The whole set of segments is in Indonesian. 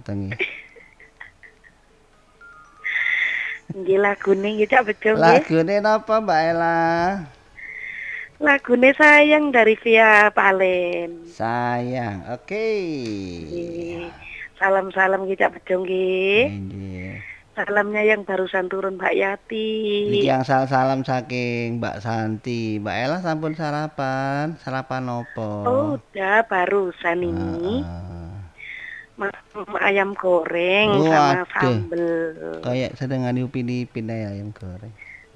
ngoten nggih. Nggih lagune nggih Cak Bejo nggih. Lagune napa Mbak Ela? Lagune Sayang dari Via Valen. Sayang. Oke. Nggih. Salam-salam nggih Cak Bejo nggih. Nggih. Salamnya yang barusan turun Mbak Yati. Niki angsal salam saking Mbak Santi. Mbak Ela sampun sarapan? Sarapan nopo? Oh, udah barusan ini. Ayam goreng sama Waduh, sambel. kayak sedang upin-ipin ya ayam goreng.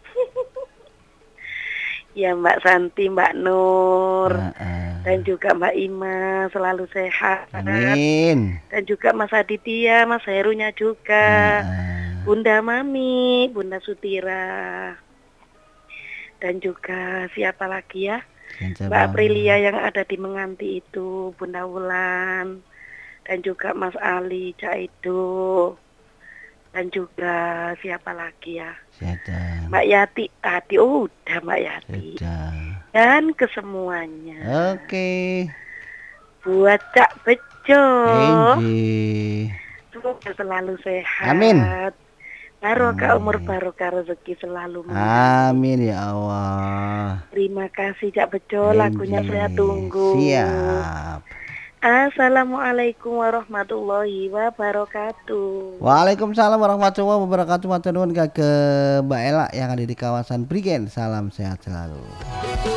Ya Mbak Santi, Mbak Nur, dan Heeh. juga Mbak Ima selalu sehat. Amin. Dan juga Mas Aditya, Mas Herunya juga. Heeh. Bunda Mami, Bunda Sutira. Dan juga siapa lagi ya? Mbak Aprilia yang ada di Menganti itu, Bunda Wulan. Dan juga Mas Ali Caido. Dan juga siapa lagi ya? Sudah. Mbak Yati tadi, udah Mbak Yati. Sudah. Dan kesemuanya. Oke. Buat Cak Bejo. Enji. Semoga selalu sehat. Amin. Barokah umur, barokah rezeki selalu mengalir. Amin ya Allah. Terima kasih Cak Bejo, lagunya saya tunggu. Siap. Assalamualaikum warahmatullahi wabarakatuh. Waalaikumsalam warahmatullahi wabarakatuh. Matur nuwun kagem Mbak Ela yang ada di kawasan Prigen. Salam sehat selalu.